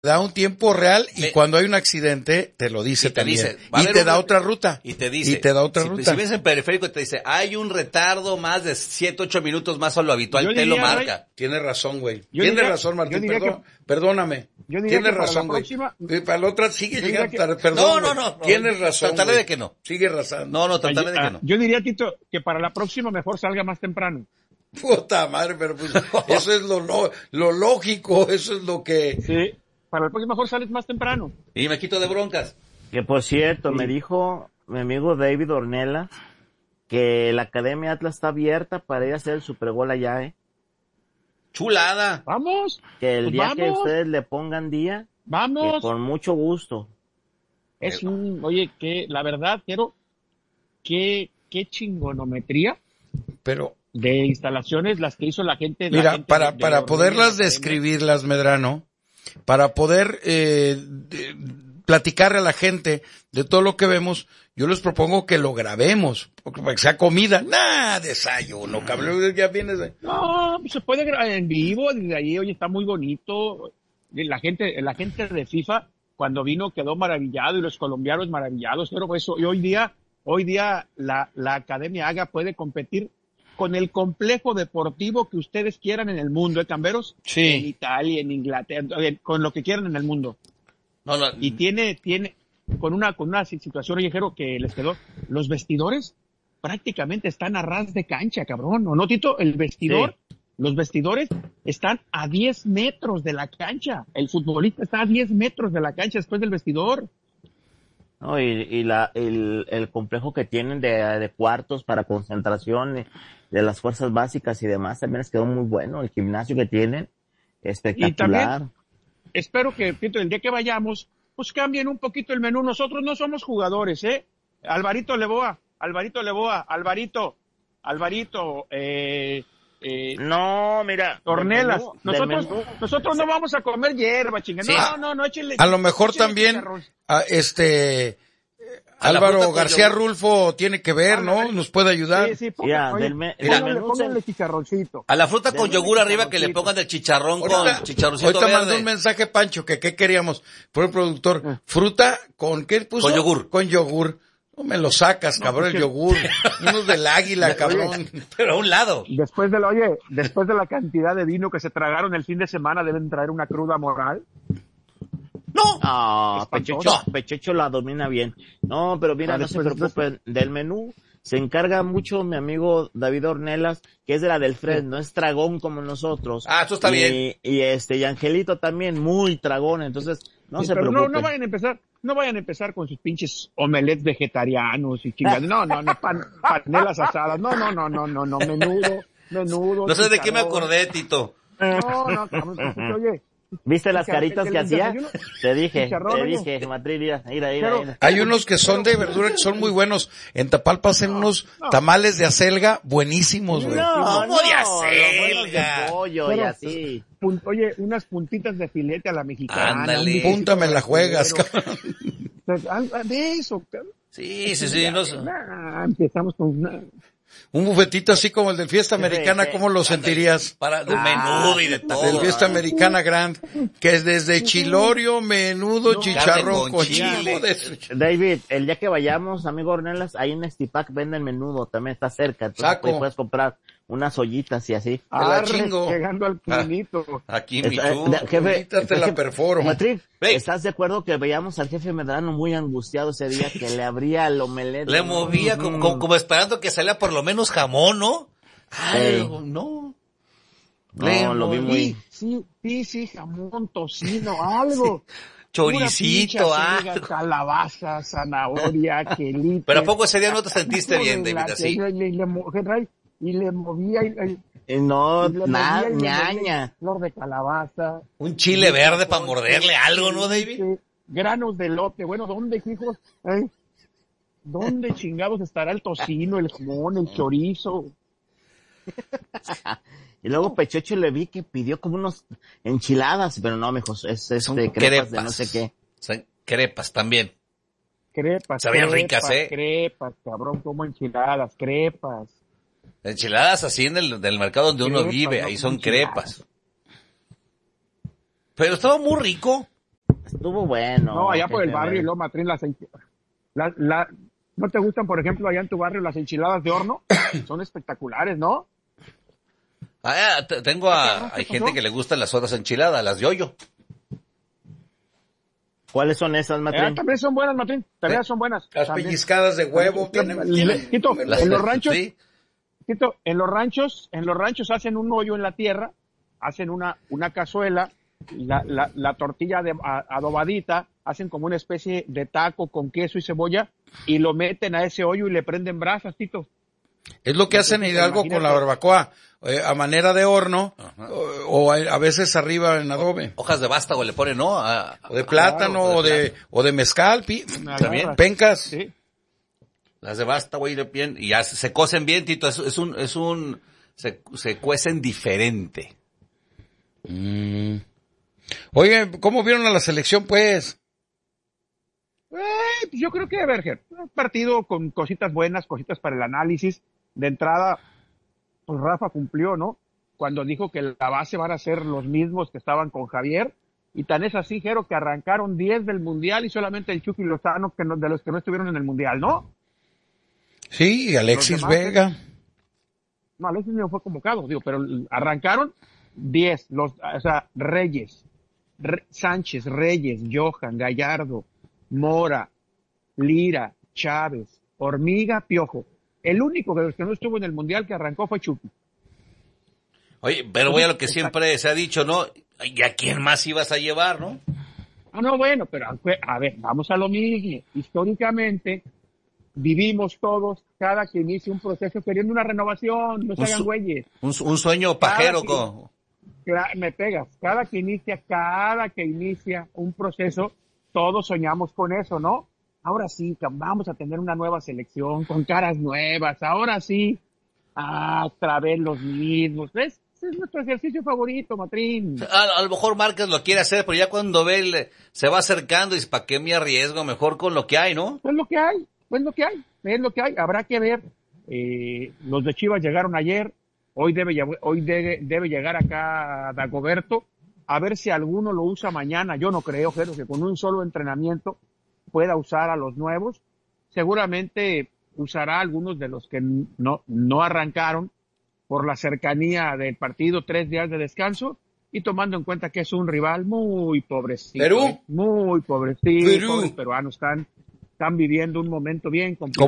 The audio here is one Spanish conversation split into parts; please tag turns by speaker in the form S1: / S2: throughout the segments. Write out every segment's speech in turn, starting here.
S1: da un tiempo real y cuando hay un accidente te lo dice también. Y te da otra ruta.
S2: Y te dice. Si ves en periférico te dice, hay un retardo más de 7, 8 minutos más a lo habitual, te lo marca.
S1: Tienes razón, güey. Tienes razón, Martín. Perdóname. Tienes razón, güey. Para la otra sigue llegando tarde. Perdón.
S2: No.
S1: Tienes razón.
S2: Trataré de que no.
S1: Sigue razón.
S2: No, trataré de que no.
S3: Yo diría, Tito, que para la próxima mejor salga más temprano.
S1: Puta madre, pero pues eso es lo lógico, eso es lo que...
S3: Sí, para la próxima mejor sales más temprano.
S2: Y me quito de broncas.
S4: Que por cierto, me dijo mi amigo David Ornelas que la Academia Atlas está abierta para ir a hacer el Super Bowl allá,
S2: Chulada.
S3: Vamos.
S4: Que el día que ustedes le pongan día,
S3: vamos.
S4: Que con mucho gusto.
S3: Oye, que la verdad quiero, qué chingonometría.
S1: Pero
S3: de instalaciones las que hizo la gente.
S1: Mira, para poderlas describirlas, Medrano, para poder platicarle a la gente de todo lo que vemos, yo les propongo que lo grabemos, porque para que sea comida, desayuno, cabrón, ya vienes de...
S3: No, se puede grabar en vivo, desde ahí, oye, está muy bonito. La gente de FIFA, cuando vino, quedó maravillado, y los colombianos maravillados, pero eso, y hoy día la Academia AGA puede competir con el complejo deportivo que ustedes quieran en el mundo, Camberos?
S1: Sí.
S3: En Italia, en Inglaterra, con lo que quieran en el mundo. Y tiene, con una situación, oye, Jero, que les quedó, los vestidores prácticamente están a ras de cancha, cabrón, ¿o no, Tito? Los vestidores están a 10 metros de la cancha, el futbolista está a 10 metros de la cancha después del vestidor.
S4: No, y el complejo que tienen de cuartos para concentración de las fuerzas básicas y demás también les quedó muy bueno. El gimnasio que tienen, espectacular.
S3: Y también espero que, Pito, el día que vayamos, pues cambien un poquito el menú. Nosotros no somos jugadores, Alvarito Leboa,
S4: no, mira,
S3: Ornelas, nosotros no vamos a comer hierba, chingada.
S1: Sí.
S3: No, échale.
S1: A lo mejor también, Álvaro García Rulfo tiene que ver, ¿no? Nos puede ayudar.
S3: Sí, póngale chicharroncito.
S2: A la fruta con yogur arriba que le pongan el chicharrón con chicharroncito
S1: Ahorita
S2: verde.
S1: mandó un mensaje, Pancho, que qué queríamos. Fue el productor. Fruta con, ¿qué puso?
S2: Con yogur.
S1: Con yogur. No me lo sacas, cabrón, el yogur. Unos del águila, cabrón.
S2: Pero a un lado.
S3: Después de la cantidad de vino que se tragaron el fin de semana, deben traer una cruda moral.
S4: No, Pechecho la domina bien. No, pero mira, no se preocupen, del menú se encarga mucho mi amigo David Ornelas, que es de la del Fred, no es tragón como nosotros.
S2: Eso está bien.
S4: Y Angelito también, muy tragón, entonces no se preocupen.
S3: No vayan a empezar con sus pinches omelets vegetarianos y chingadas. No, panelas asadas. No, menudo.
S4: No sé de qué me acordé, Tito.
S3: No, cabrón, oye.
S4: ¿Viste las caritas que hacía? Te dije, Matri, mira.
S1: Hay unos que son de verdura que son muy buenos. En Tapalpa hacen unos tamales de acelga buenísimos, güey.
S4: ¿Cómo de acelga? De pollo y así.
S3: Oye, unas puntitas de filete a la mexicana.
S1: Ándale. Punta me la juegas, cabrón.
S3: De eso, cabrón.
S2: Sí.
S3: Empezamos con
S1: un bufetito así como el del Fiesta Americana, ¿cómo lo sentirías?
S2: Para menudo y de todo.
S1: Del Fiesta Americana Grand, que es desde chilorio, menudo, chicharrón con chile.
S4: David, el día que vayamos, amigo Ornelas, ahí en Estipac venden menudo, también está cerca. Entonces puedes comprar unas ollitas y así.
S1: Te la chingo.
S3: Llegando al quinito.
S2: Aquí, mi tú.
S1: Jefe, te la perforo.
S4: Matriz, ¿estás de acuerdo que veíamos al jefe Medrano muy angustiado ese día, que le abría el omelette?
S2: Le movía como esperando que saliera por lo menos jamón, ¿no? No.
S4: No, lo vi muy...
S3: Sí, jamón, tocino, algo.
S2: Choricito, algo.
S3: Calabaza, zanahoria, quelite.
S2: Pero ¿a poco ese día no te sentiste bien, David, así?
S3: Y le movía
S4: ñaña.
S3: Flor de calabaza.
S2: Un chile verde para morderle algo, ¿no, David?
S3: Granos de elote. Bueno, ¿dónde, hijos? ¿Dónde chingados estará el tocino, el jamón, el chorizo?
S4: Y luego Pechecho le vi que pidió como unos enchiladas, pero no, mijo, es
S2: crepas
S4: de no sé qué.
S2: Son crepas también.
S3: Crepas.
S2: Sabían ricas,
S3: Crepas, cabrón, como enchiladas, crepas.
S2: Enchiladas así del mercado donde uno vive, ahí son crepas. Pero estaba muy rico.
S4: Estuvo bueno.
S3: No, allá por el barrio y luego Matrín ¿no te gustan, por ejemplo, allá en tu barrio las enchiladas de horno? Son espectaculares, ¿no?
S2: Hay gente que le gustan las otras enchiladas, las de hoyo.
S4: ¿Cuáles son esas, Matrín?
S3: También son buenas, Matrín. También son buenas.
S1: Las
S3: también.
S1: Pellizcadas de huevo tienen.
S3: Tito, en los ranchos,
S2: ¿sí?
S3: Tito, en los ranchos hacen un hoyo en la tierra, hacen una cazuela, la tortilla adobadita, hacen como una especie de taco con queso y cebolla y lo meten a ese hoyo y le prenden brasas, Tito.
S1: Es lo que hacen en Hidalgo con la barbacoa, a manera de horno, o a veces arriba en adobe.
S2: Hojas de vástago le ponen, ¿no?
S1: O de plátano, o de mezcal, también, pencas.
S3: Sí.
S2: Las de vástago bien, y ya se cocen bien, Tito, se cuecen diferente.
S1: Oye, ¿cómo vieron a la selección, pues?
S3: Yo creo que, Berger, un partido con cositas buenas, cositas para el análisis. De entrada, pues Rafa cumplió, ¿no? Cuando dijo que la base van a ser los mismos que estaban con Javier. Y tan es así, Jero, que arrancaron 10 del Mundial y solamente el Chucky Lozano de los que no estuvieron en el Mundial, ¿no?
S1: Sí, y Alexis Vega.
S3: No, Alexis no fue convocado, pero arrancaron 10, Reyes, Sánchez, Reyes, Johan, Gallardo, Mora, Lira, Chávez, Hormiga, Piojo. El único de los que no estuvo en el Mundial que arrancó fue Chucky.
S2: Oye, pero voy a lo que siempre se ha dicho, ¿no? ¿Y a quién más ibas a llevar, no?
S3: No, bueno, pero a ver, vamos a lo mismo. Históricamente, vivimos todos, cada que inicia un proceso queriendo una renovación, no se hagan güeyes.
S2: Un sueño pajero.
S3: Me pegas. Cada que inicia un proceso, todos soñamos con eso, ¿no? Ahora sí, vamos a tener una nueva selección con caras nuevas. Ahora sí, otra vez los mismos. ¿Ves? Ese es nuestro ejercicio favorito, Matrín.
S2: A lo mejor Márquez lo quiere hacer, pero ya cuando ve, se va acercando y dice, ¿para qué me arriesgo? Mejor con lo que hay, ¿no?
S3: Es lo que hay. Habrá que ver. Los de Chivas llegaron ayer. Hoy debe llegar acá Dagoberto. A ver si alguno lo usa mañana. Yo no creo, Jero, que con un solo entrenamiento pueda usar a los nuevos. Seguramente usará algunos de los que no arrancaron por la cercanía del partido, 3 días de descanso, y tomando en cuenta que es un rival muy pobrecito.
S1: Perú.
S3: Muy pobrecito.
S1: Perú.
S3: Los peruanos están viviendo un momento bien complicado.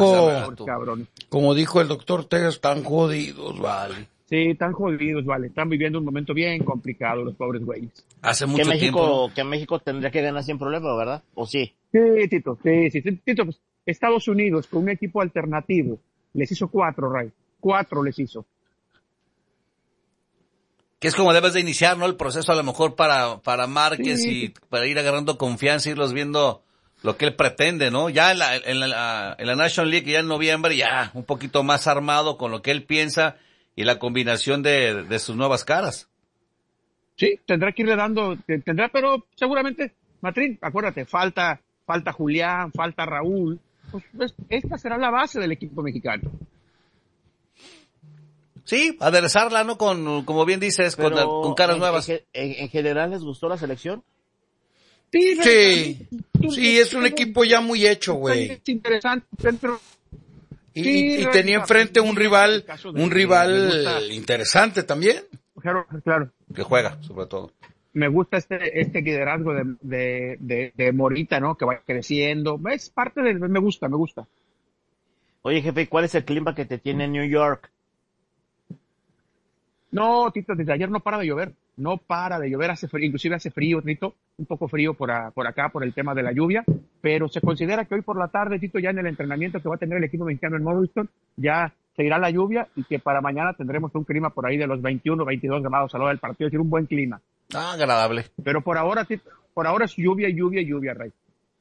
S1: Como dijo el doctor Tega, están jodidos, vale.
S3: Sí, están jodidos, vale. Están viviendo un momento bien complicado los pobres güeyes.
S2: Hace mucho tiempo.
S4: Que México tendría que ganar sin problema, ¿verdad? ¿O sí?
S3: Sí, Tito. Tito, pues, Estados Unidos con un equipo alternativo les hizo 4, Ray. 4 les hizo.
S2: Que es como debes de iniciar, ¿no? El proceso a lo mejor para Márquez y para ir agarrando confianza, irlos viendo lo que él pretende, ¿no? Ya en la National League, ya en noviembre, ya un poquito más armado con lo que él piensa y la combinación de sus nuevas caras.
S3: Sí, tendrá que irle dando, pero seguramente, Matrín, acuérdate, falta Julián, falta Raúl, pues esta será la base del equipo mexicano.
S2: Sí, aderezarla, ¿no? Como bien dices, con caras nuevas.
S4: ¿En general les gustó la selección?
S1: Sí, es un equipo ya muy hecho, güey.
S3: Es interesante, pero...
S1: Y tenía enfrente un rival interesante también.
S3: Claro.
S2: Que juega, sobre todo.
S3: Me gusta este liderazgo de Morita, ¿no? Que va creciendo. Es parte de... Me gusta.
S4: Oye, jefe, ¿cuál es el clima que te tiene en New York?
S3: No, Tito, desde ayer no para de llover. Hace frío, inclusive hace frío, Tito, un poco frío por acá, por el tema de la lluvia, pero se considera que hoy por la tarde, Tito, ya en el entrenamiento que va a tener el equipo mexicano en Morristown, ya se irá la lluvia y que para mañana tendremos un clima por ahí de los 21, 22 grados a la hora del partido, es decir, un buen clima.
S2: Agradable.
S3: Pero por ahora, Tito, es lluvia, Rey.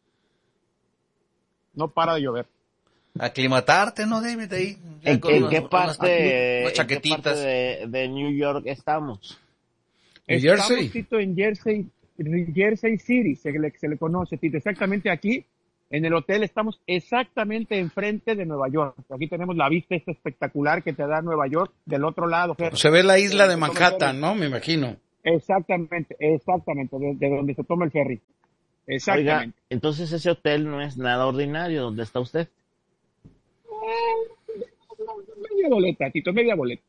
S3: No para de llover.
S2: Aclimatarte, ¿no, David? Ahí.
S4: ¿En qué parte
S2: de
S4: New York estamos?
S3: Estamos, Tito, en Jersey City, se le conoce, Tito. Exactamente aquí, en el hotel, estamos exactamente enfrente de Nueva York. Aquí tenemos la vista esta espectacular que te da Nueva York del otro lado.
S1: Se ve la isla de Manhattan, ¿no? Me imagino.
S3: Exactamente, de donde se toma el ferry. Exactamente.
S4: Oiga, entonces ese hotel no es nada ordinario. ¿Dónde está usted?
S3: Media boleta, Tito, media boleta.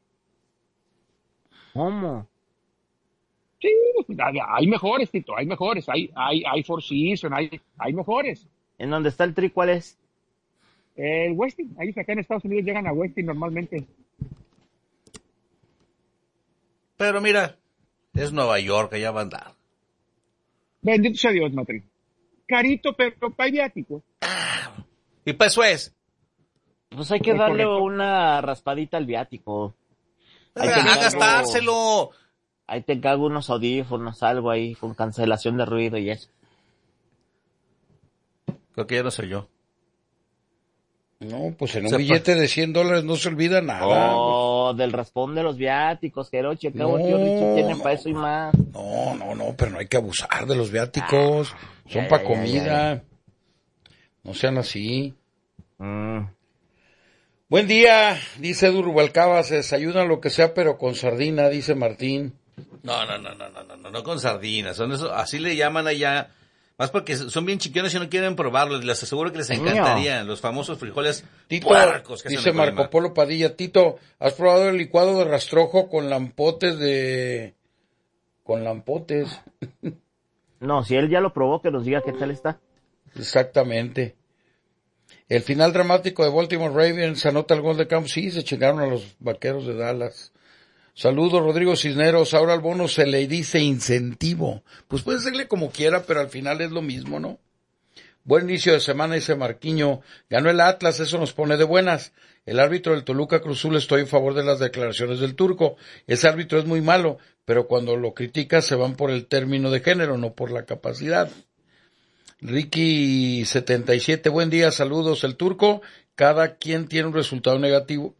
S4: ¿Cómo?
S3: Sí, hay mejores, Tito, hay mejores. Hay Four Seasons, hay mejores.
S4: ¿En dónde está el Tri, cuál es?
S3: El Westin, ahí acá en Estados Unidos llegan a Westin normalmente.
S2: Pero mira, es Nueva York, allá va a andar.
S3: Bendito sea Dios, Matri. Carito, pero viático.
S2: Y pues es.
S4: Pues hay que
S3: Es
S4: darle
S3: correcto.
S4: una raspadita al viático.
S2: A gastárselo.
S4: Ahí te encargo unos audífonos, algo ahí, con cancelación de ruido y eso.
S2: Creo que ya no soy yo.
S1: No, pues en un billete de $100 no se olvida nada.
S4: Oh, del raspón de los viáticos, Jeroche, acabo tío Richie tiene para eso y más.
S1: No, pero no hay que abusar de los viáticos. Son para comida. No sean así. Buen día, dice Edu Rubalcaba, se desayuna lo que sea, pero con sardina, dice Martín.
S2: No con sardinas, son eso, así le llaman allá, más porque son bien chiquiones y no quieren probarlo, les aseguro que les encantarían, los famosos frijoles
S1: Tito,
S2: puercos que
S1: dice
S2: hacen en
S1: Marco
S2: Colima.
S1: Polo Padilla, Tito, ¿has probado el licuado de rastrojo con lampotes
S4: No, si él ya lo probó, que nos diga qué tal está.
S1: Exactamente. El final dramático de Baltimore Ravens anota el gol de campo. Sí, se chingaron a los Vaqueros de Dallas. Saludos, Rodrigo Cisneros. Ahora al bono se le dice incentivo. Pues puede serle como quiera, pero al final es lo mismo, ¿no? Buen inicio de semana, dice Marquiño. Ganó el Atlas, eso nos pone de buenas. El árbitro del Toluca Cruz Azul, estoy en favor de las declaraciones del Turco. Ese árbitro es muy malo, pero cuando lo critica se van por el término de género, no por la capacidad. Ricky 77, buen día, saludos. El Turco, cada que tiene un resultado negativo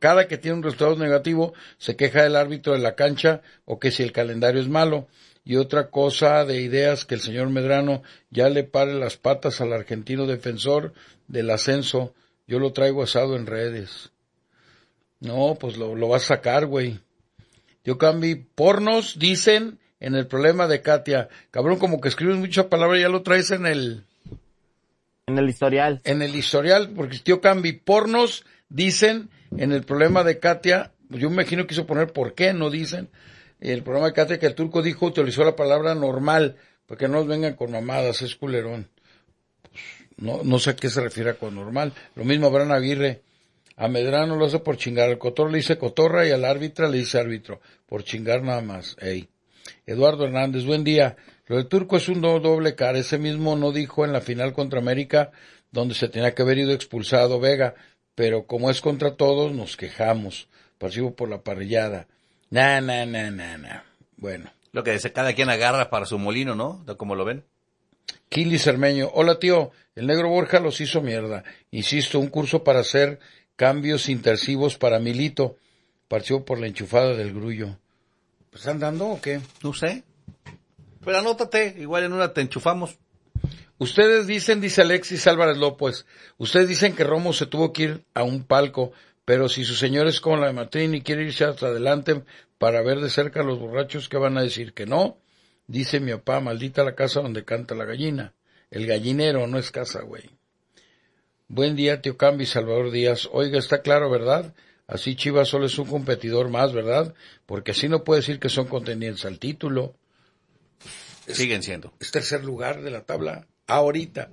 S1: se queja del árbitro de la cancha o que si el calendario es malo. Y otra cosa de ideas que el señor Medrano ya le pare las patas al argentino defensor del ascenso. Yo lo traigo asado en redes. No, pues lo vas a sacar, güey. Yo cambié pornos, dicen, en el problema de Katia. Cabrón, como que escribes mucha palabra, ya lo traes en el
S4: historial.
S1: En el historial, porque tío Cambi, pornos, dicen, en el problema de Katia, yo me imagino que quiso poner por qué, no dicen. El problema de Katia que el Turco dijo, utilizó la palabra normal, porque no nos vengan con mamadas, es culerón. Pues, no sé a qué se refiere con normal. Lo mismo Abraham Aguirre. A Medrano lo hace por chingar, al cotorro le dice cotorra y al árbitra le dice árbitro, por chingar nada más. Ey. Eduardo Hernández, buen día. Lo del Turco es un doble cara, ese mismo no dijo en la final contra América, donde se tenía que haber ido expulsado Vega, pero como es contra todos, nos quejamos. Participo por la parrillada. Nah. Bueno.
S2: Lo que dice, cada quien agarra para su molino, ¿no? Como lo ven.
S1: Kili Cermeño, hola tío, el negro Borja los hizo mierda. Insisto, un curso para hacer cambios intersivos para Milito. Participo por la enchufada del Grullo. ¿Pues están dando o qué?
S2: No sé. Pero anótate, igual en una te enchufamos.
S1: Ustedes dicen, dice Alexis Álvarez López, ustedes dicen que Romo se tuvo que ir a un palco, pero si su señor es como la de Matrín y quiere irse hasta adelante para ver de cerca a los borrachos, ¿qué van a decir? ¿Que no? Dice mi papá, maldita la casa donde canta la gallina. El gallinero no es casa, güey. Buen día, tío Cambi, Salvador Díaz. Oiga, está claro, ¿verdad? Así Chivas solo es un competidor más, ¿verdad? Porque así no puede decir que son contendientes al título.
S2: Siguen siendo.
S1: Es tercer lugar de la tabla, ahorita.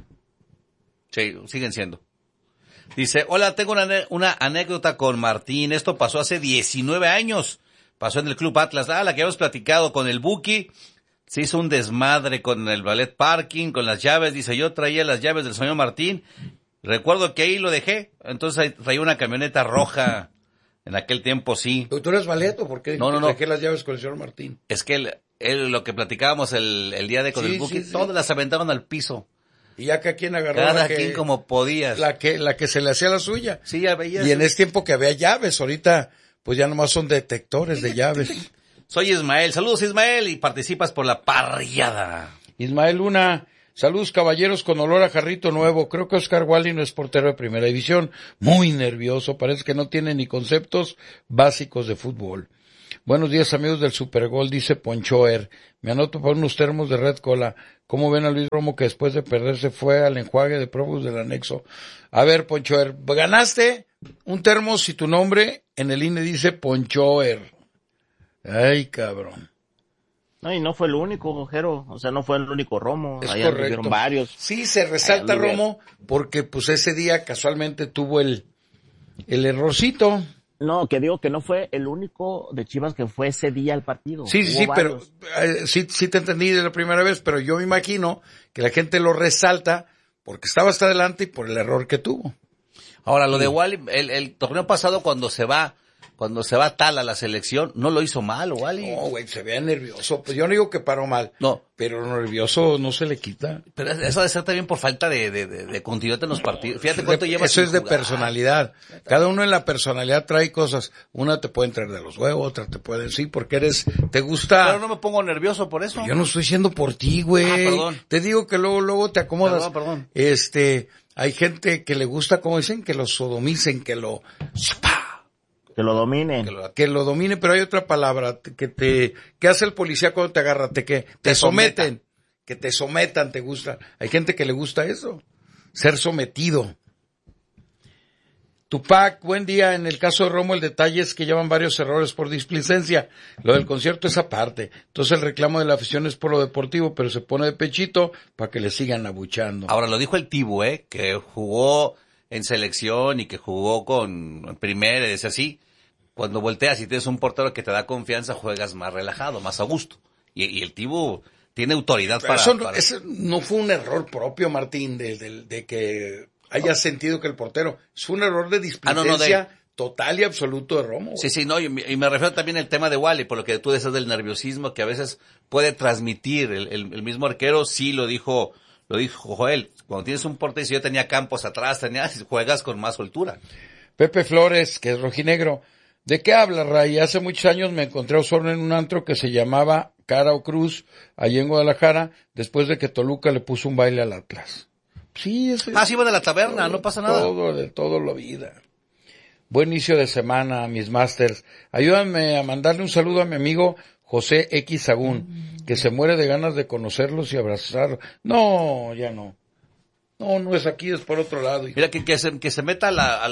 S2: Sí, siguen siendo. Dice, hola, tengo una anécdota con Martín. Esto pasó hace 19 años. Pasó en el Club Atlas. La que habíamos platicado con el Buki. Se hizo un desmadre con el ballet parking, con las llaves. Dice, yo traía las llaves del señor Martín. Recuerdo que ahí lo dejé. Entonces traía una camioneta roja. En aquel tiempo sí.
S1: ¿Tú eres ballet o por qué
S2: no.
S1: dejé las llaves con el señor Martín?
S2: Es que él lo que platicábamos el día de con el Buki, todas las aventaban al piso.
S1: Y ya cada quien agarró
S2: cada quien como podías.
S1: La que se le hacía la suya.
S2: Sí, ya veías.
S1: Y en ese tiempo que había llaves, ahorita pues ya nomás son detectores de llaves.
S2: Soy Ismael, saludos Ismael, y participas por la parrillada.
S1: Ismael Luna, saludos caballeros con olor a jarrito nuevo. Creo que Oscar Wally no es portero de primera división. Muy nervioso, parece que no tiene ni conceptos básicos de fútbol. Buenos días, amigos del Supergol, dice Ponchoer. Me anoto para unos termos de Red Cola. ¿Cómo ven a Luis Romo que después de perderse fue al enjuague de probos del anexo? A ver, Ponchoer, ganaste un termos y tu nombre en el INE dice Ponchoer. Ay, cabrón.
S4: No, y no fue el único, Jero, o sea, no fue el único Romo.
S1: Es
S4: allá
S1: correcto.
S4: Varios.
S1: Sí, se resalta Romo porque pues ese día casualmente tuvo el errorcito.
S4: No, que digo que no fue el único de Chivas que fue ese día al partido.
S1: Sí, pero sí te entendí de la primera vez, pero yo me imagino que la gente lo resalta porque estaba hasta adelante y por el error que tuvo.
S2: Ahora, lo de Wally, el torneo pasado cuando se va tal a la selección, no lo hizo mal, Wally.
S1: No, güey, se veía nervioso. Pues yo no digo que paró mal.
S2: No.
S1: Pero nervioso no se le quita.
S2: Pero eso debe ser también por falta de continuidad en los partidos. Fíjate cuánto lleva.
S1: Eso es de personalidad. Cada uno en la personalidad trae cosas. Una te puede entrar de los huevos, otra te puede decir porque te gusta.
S2: Pero no me pongo nervioso por eso.
S1: Yo no estoy diciendo por ti, güey.
S2: Perdón.
S1: Te digo que luego te acomodas.
S2: Perdón.
S1: Hay gente que le gusta, como dicen, que lo sodomicen, que lo
S4: dominen.
S1: Que lo domine, pero hay otra palabra ¿qué hace el policía cuando te agarra? Te someten. Que te sometan, te gusta. Hay gente que le gusta eso. Ser sometido. Tupac, buen día. En el caso de Romo, el detalle es que llevan varios errores por displicencia. Lo del concierto es aparte. Entonces el reclamo de la afición es por lo deportivo, pero se pone de pechito para que le sigan abuchando.
S2: Ahora, lo dijo el Tibu, que jugó en selección y que jugó con primera, es así. Cuando volteas y tienes un portero que te da confianza, juegas más relajado, más a gusto. Y el Tibu tiene autoridad para...
S1: Eso no fue un error propio, Martín, de que haya sentido que el portero... Es un error de displicencia total y absoluto de Romo.
S2: Sí, no, y me refiero también al tema de Wally, por lo que tú decías del nerviosismo que a veces puede transmitir el mismo arquero. Sí, lo dijo Joel. Cuando tienes un portero, si yo tenía campos atrás, juegas con más soltura.
S1: Pepe Flores, que es rojinegro. ¿De qué habla, Ray? Hace muchos años me encontré a Osorno en un antro que se llamaba Cara o Cruz, allí en Guadalajara, después de que Toluca le puso un baile al Atlas. Sí, eso es.
S2: Sí, iba de la taberna, no pasa nada.
S1: De todo la vida. Buen inicio de semana, mis masters. Ayúdame a mandarle un saludo a mi amigo José X Sagún, que se muere de ganas de conocerlos y abrazarlos. No, ya no. No es aquí, es por otro lado.
S2: Mira, que se meta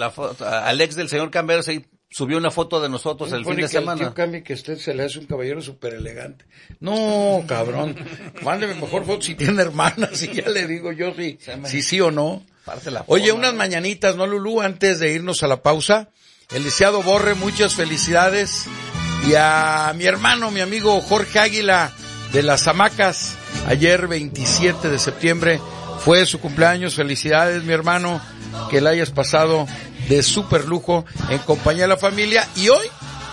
S2: al ex del señor Camberos ahí. Subió una foto de nosotros el fin de semana.
S1: El tío Cami, que usted se le hace un caballero súper elegante. No, cabrón. Mándeme mejor foto si tiene hermanas y ya le digo yo si sí o no. Oye, unas mañanitas, ¿no, Lulú? Antes de irnos a la pausa. El licenciado Borre, muchas felicidades. Y a mi hermano, mi amigo Jorge Águila de Las Hamacas. Ayer, 27 de septiembre, fue su cumpleaños. Felicidades, mi hermano. Que la hayas pasado de súper lujo en compañía de la familia. Y hoy,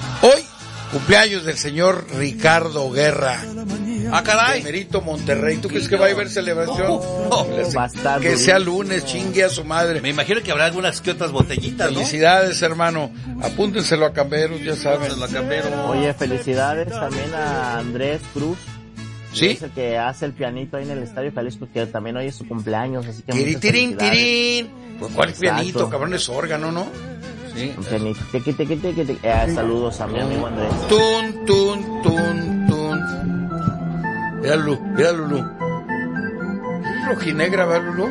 S1: cumpleaños del señor Ricardo Guerra.
S2: ¡Ah, caray!
S1: De Merito Monterrey. ¿Tú crees que va a haber celebración? Que sea lunes, chingue a su madre.
S2: Me imagino que habrá algunas que otras botellitas, ¿no?
S1: Felicidades, hermano. Apúntenselo a Camberos, ya saben.
S4: Oye, felicidades también a Andrés Cruz.
S1: ¿Sí?
S4: Es el que hace el pianito ahí en el Estadio Jalisco, que también hoy es su cumpleaños, así que
S1: tirín. Pues, ¿cuál pianito, cabrón? Es órgano, ¿no?
S2: Sí.
S4: Un pianito. Saludos a mi amigo Andrés.
S1: Tun. Mira Lulú. Es rojinegra, ¿verdad, Lulú?